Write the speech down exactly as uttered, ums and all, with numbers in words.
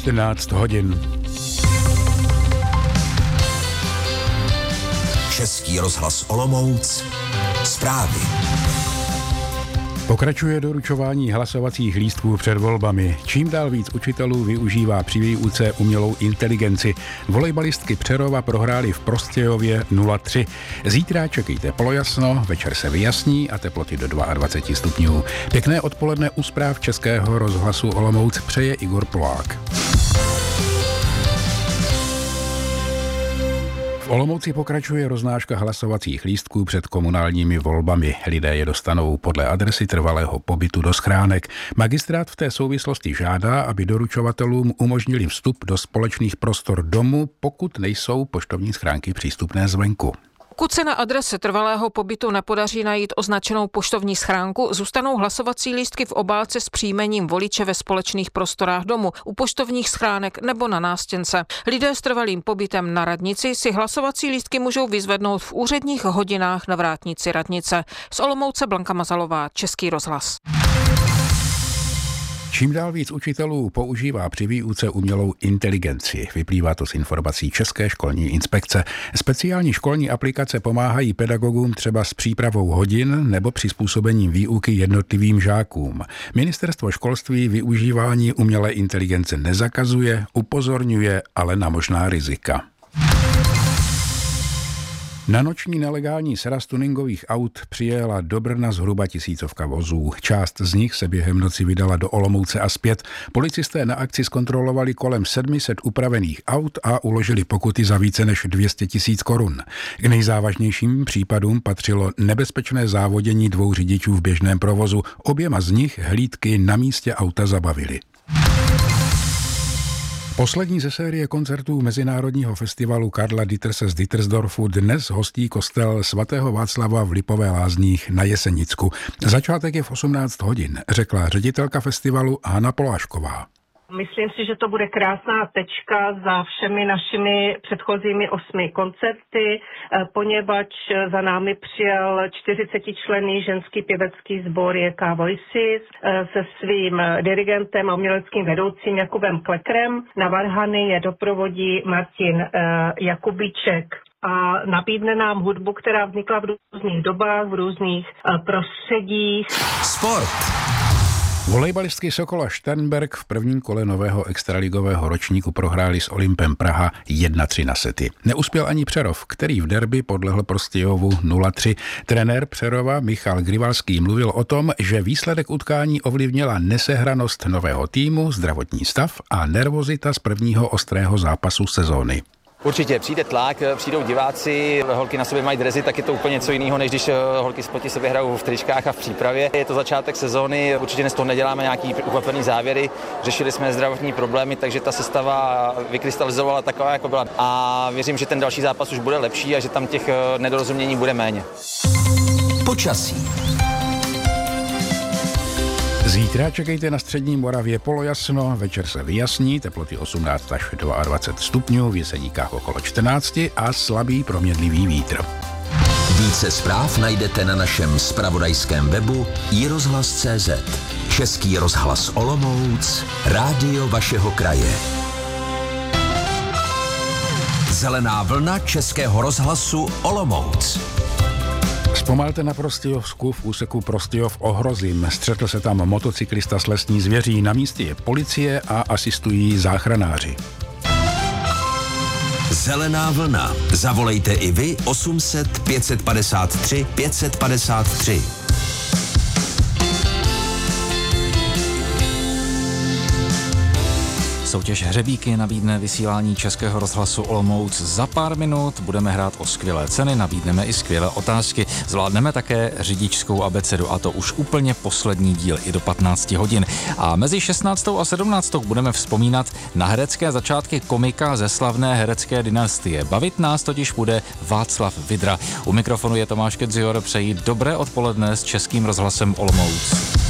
čtrnáct hodin. Český rozhlas Olomouc. Zprávy. Pokračuje doručování hlasovacích lístků před volbami. Čím dál víc učitelů využívá při výuce umělou inteligenci. Volejbalistky Přerova prohrály v Prostějově nula tři. Zítra čekejte polojasno, večer se vyjasní a teploty do dvacet dva stupňů. Pěkné odpoledne u zpráv Českého rozhlasu Olomouc přeje Igor Polák. V Olomouci pokračuje roznáška hlasovacích lístků před komunálními volbami. Lidé je dostanou podle adresy trvalého pobytu do schránek. Magistrát v té souvislosti žádá, aby doručovatelům umožnili vstup do společných prostor domu, pokud nejsou poštovní schránky přístupné zvenku. Pokud se na adrese trvalého pobytu nepodaří najít označenou poštovní schránku, zůstanou hlasovací lístky v obálce s příjmením voliče ve společných prostorách domu, u poštovních schránek nebo na nástěnce. Lidé s trvalým pobytem na radnici si hlasovací lístky můžou vyzvednout v úředních hodinách na vrátnici radnice. Z Olomouce Blanka Mazalová, Český rozhlas. Čím dál víc učitelů používá při výuce umělou inteligenci. Vyplývá to z informací České školní inspekce. Speciální školní aplikace pomáhají pedagogům třeba s přípravou hodin nebo přizpůsobením výuky jednotlivým žákům. Ministerstvo školství využívání umělé inteligence nezakazuje, upozorňuje ale na možná rizika. Na noční nelegální sraz tuningových aut přijela do Brna zhruba tisícovka vozů. Část z nich se během noci vydala do Olomouce a zpět. Policisté na akci zkontrolovali kolem sedm set upravených aut a uložili pokuty za více než dvě stě tisíc korun. K nejzávažnějším případům patřilo nebezpečné závodění dvou řidičů v běžném provozu. Oběma z nich hlídky na místě auta zabavily. Poslední ze série koncertů Mezinárodního festivalu Karla Ditterse z Dittersdorfu dnes hostí kostel svatého Václava v Lipové Lázních na Jesenicku. Začátek je v osmnáct hodin, řekla ředitelka festivalu Hana Polášková. Myslím si, že to bude krásná tečka za všemi našimi předchozími osmi koncerty, poněvadž za námi přijel čtyřicetičlenný ženský pěvecký sbor J K Voices se svým dirigentem a uměleckým vedoucím Jakubem Klekrem. Na varhany je doprovodí Martin Jakubíček a nabídne nám hudbu, která vznikla v různých dobách, v různých prostředích. Sport. Volejbalistky Sokola Šternberk v prvním kole nového extraligového ročníku prohráli s Olympem Praha jedna tři na sety. Neuspěl ani Přerov, který v derby podlehl Prostějovu nula tři. Trenér Přerova Michal Grivalský mluvil o tom, že výsledek utkání ovlivnila nesehranost nového týmu, zdravotní stav a nervozita z prvního ostrého zápasu sezóny. Určitě přijde tlak, přijdou diváci, holky na sobě mají dresy, tak je to úplně něco jiného, než když holky proti sobě hrajou v tričkách a v přípravě. Je to začátek sezóny, určitě dnes to neděláme nějaký ukvapený závěry, řešili jsme zdravotní problémy, takže ta sestava vykrystalizovala taková, jako byla. A věřím, že ten další zápas už bude lepší a že tam těch nedorozumění bude méně. Počasí. Zítra čekejte na střední Moravě polojasno, večer se vyjasní, teploty osmnáct až dvacet dva stupňů, v Jeseníkách okolo čtrnáct a slabý proměnlivý vítr. Více zpráv najdete na našem zpravodajském webu i rozhlas tečka cé zet. Český rozhlas Olomouc, rádio vašeho kraje. Zelená vlna Českého rozhlasu Olomouc. Zpomalte na Prostějovsku v úseku Prostějov Ohrozim. Střetl se tam motocyklista s lesní zvěří. Na místě je policie a asistují záchranáři. Zelená vlna. Zavolejte i vy osm set pět set padesát tři pět set padesát tři. Soutěž Hřebíky nabídne vysílání Českého rozhlasu Olomouc za pár minut. Budeme hrát o skvělé ceny, nabídneme i skvělé otázky. Zvládneme také řidičskou abecedu a to už úplně poslední díl i do patnáct hodin. A mezi šestnáctou a sedmnáctou budeme vzpomínat na herecké začátky komika ze slavné herecké dynastie. Bavit nás totiž bude Václav Vidra. U mikrofonu je Tomáš Kedzior, přeji dobré odpoledne s Českým rozhlasem Olomouc.